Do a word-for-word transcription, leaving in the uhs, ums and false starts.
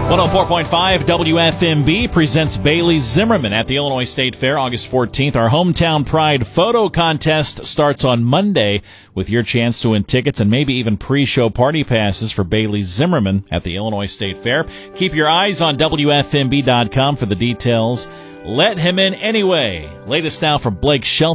one oh four point five W F M B presents Bailey Zimmerman at the Illinois State Fair August fourteenth. Our Hometown Pride photo contest starts on Monday with your chance to win tickets and maybe even pre-show party passes for Bailey Zimmerman at the Illinois State Fair. Keep your eyes on W F M B dot com for the details. Let him in anyway. Latest now from Blake Shelton.